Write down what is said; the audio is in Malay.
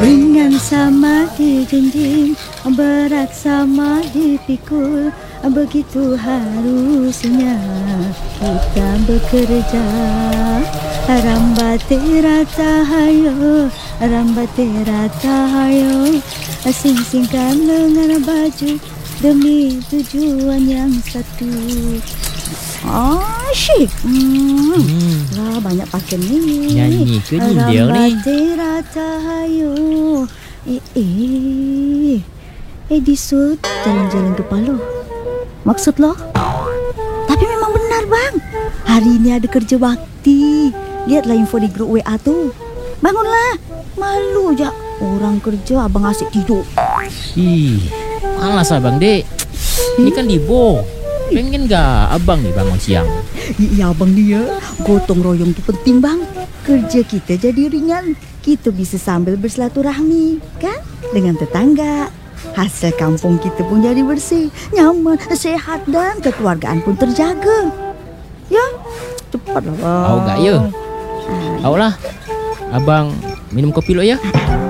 Ringan sama dijinjing, berat sama dipikul. Begitu harusnya kita bekerja. Rambate rata hayo, rambate rata hayo. Sing-singkan lengan baju demi tujuan yang satu. Asyik. Wah, banyak pakai ni. Nyanyi ke ni dia ni? Rambate rata hayo. Disut jalan-jalan ke Palu. Maksud lo? Tapi memang benar bang. Hari ini ada kerja bakti. Lihatlah info di grup WA tu. Bangunlah. Malu je. Orang kerja abang asyik tidur. Ih, malas abang dek. Ini kan Dibo. Pengen gak abang nih bangun siang? Iya abang dia. Gotong royong tu penting bang. Kerja kita jadi ringan. Kita bisa sambil bersilaturahmi kan dengan tetangga. Hasil kampung kita pun jadi bersih, nyaman, sehat dan kekeluargaan pun terjaga. Ya, cepatlah bang. Tahu gak ya? Tahu lah. Abang minum kopi lo ya.